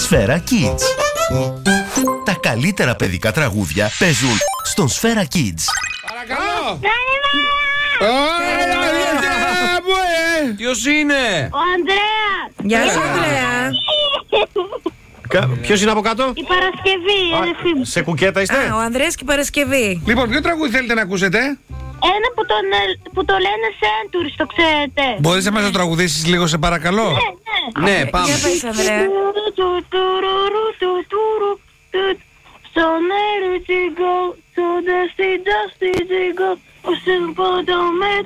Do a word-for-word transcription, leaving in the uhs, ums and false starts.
Σφαίρα Kids. Τα καλύτερα παιδικά τραγούδια παίζουν στον Σφαίρα Kids. Παρακαλώ! Ποιος είναι? Ο Ανδρέας! Γεια σου, Ανδρέα. Ποιος είναι από κάτω? Η Παρασκευή, η αδερφή μου. Σε κουκέτα είστε? Α, ο Ανδρέας και η Παρασκευή. Λοιπόν, ποιο τραγούδι θέλετε να ακούσετε? Ένα που, τον, ε, που το λένε Centuries, το ξέρετε. Μπορείς να μας το τραγουδήσεις λίγο, σε παρακαλώ? Ναι, ναι. Ναι, πάμε. Για πες, Ανδρέα. So let it go, so dusty, dusty, go.